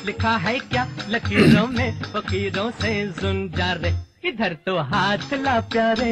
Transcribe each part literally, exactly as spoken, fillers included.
लिखा है क्या लकीरों में फकीरों से जुन जा रे इधर तो हाथ ला प्यारे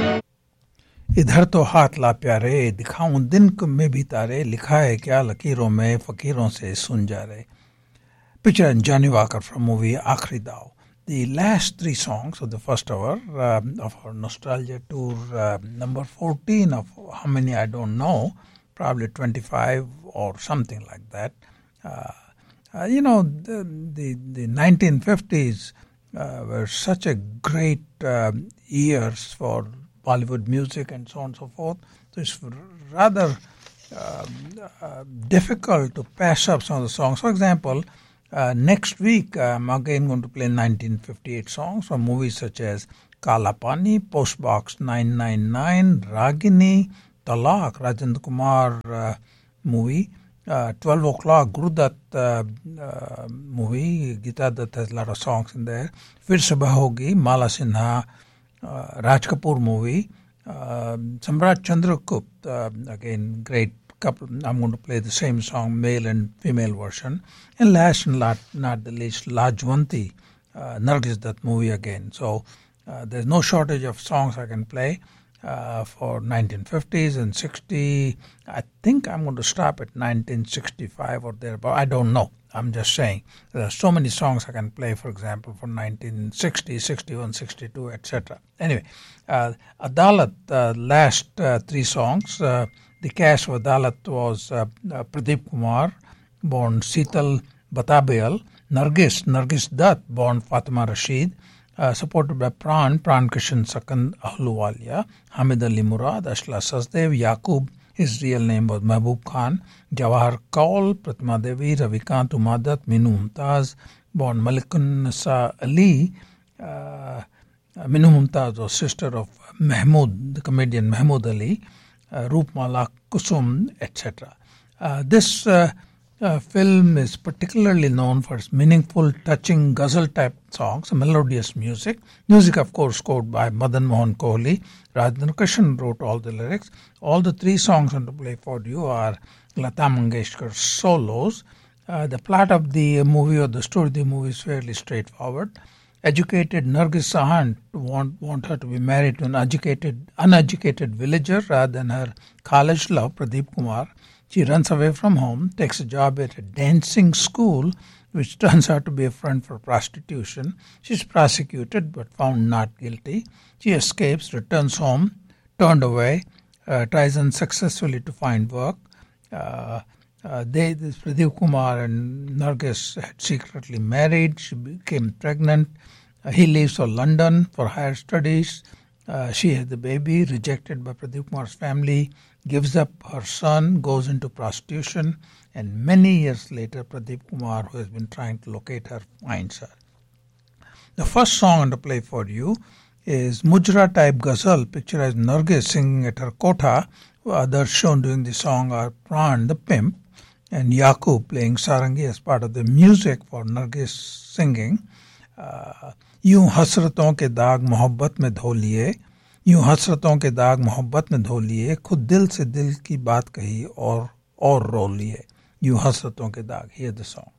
इधर तो हाथ ला प्यारे दिखाऊं दिन में भी तारे लिखा है क्या लकीरों में फकीरों से सुन जा रे Picture and Johnny Walker from movie Aakhri Daaw. The last three songs of the first hour uh, of our nostalgia tour, uh, number fourteen of how many I don't know, probably twenty-five or something like that. Uh, uh, you know, the the, the nineteen fifties uh, were such a great uh, years for Bollywood music and so on and so forth. So it's rather uh, uh, difficult to pass up some of the songs. For example, Uh, next week, I'm again going to play nineteen fifty-eight songs from movies such as Kala Pani, Postbox nine nine nine, Ragini, Talaq, Rajendra Kumar uh, movie, uh, twelve o'clock, Gurudat uh, uh, movie, Gita Dutt has a lot of songs in there, Fir Sabah Hogi, Mala Sinha, uh, Raj Kapoor movie, uh, Samrat Chandragupta, uh, again, great couple. I'm going to play the same song, male and female version. And last and not, not the least, Lajwanti, uh, Nargis Dutt movie again. So uh, there's no shortage of songs I can play uh, for nineteen fifties and sixty. I think I'm going to stop at nineteen sixty-five or thereabout. I don't know. I'm just saying. There are so many songs I can play, for example, for nineteen sixty, sixty-one, sixty-two, et cetera. Anyway, uh, Adalat, uh, last uh, three songs, uh, the cast of Adalat was uh, uh, Pradeep Kumar, born Sital Batabayal, Nargis, Nargis Dutt, born Fatima Rashid, uh, supported by Pran, Pran Kishan Sakand Ahluwalia, Hamid Ali Murad, Ashla Sasdev, Yaqub, his real name was Mahbub Khan, Jawahar Kaul, Pratima Devi, Ravikant Umadat, Minu Mumtaz, born Malikun Nisa Ali, uh, Minu Mumtaz was sister of Mahmood, the comedian Mahmood Ali, uh, Roopmala Kusum, et cetera. Uh, this uh, uh, film is particularly known for its meaningful, touching ghazal-type songs, melodious music. Music, of course, scored by Madan Mohan Kohli. Rajendra Krishan wrote all the lyrics. All the three songs on to play for you are Lata Mangeshkar's solos. Uh, the plot of the movie or the story of the movie is fairly straightforward. Educated Nargis Sahan want, want her to be married to an educated, uneducated villager rather than her college love, Pradeep Kumar. She runs away from home, takes a job at a dancing school, which turns out to be a front for prostitution. She's prosecuted but found not guilty. She escapes, returns home, turned away, uh, tries unsuccessfully to find work. Uh, uh, they, this Pradeep Kumar and Nargis had secretly married. She became pregnant. Uh, he leaves for London for higher studies. Uh, she has the baby, rejected by Pradeep Kumar's family, gives up her son, goes into prostitution, and many years later, Pradeep Kumar, who has been trying to locate her, finds her. The first song on the play for you is Mujra type ghazal, picturized Nargis singing at her kotha. Others shown during the song are Pran, the pimp, and Yaqub playing sarangi as part of the music for Nargis singing. Uh, यूं हसरतों के दाग मोहब्बत में धो लिए यूं हसरतों के दाग मोहब्बत में धो लिए खुद दिल से दिल की बात कही और और रो लिए यूं हसरतों के दाग. Hear the song.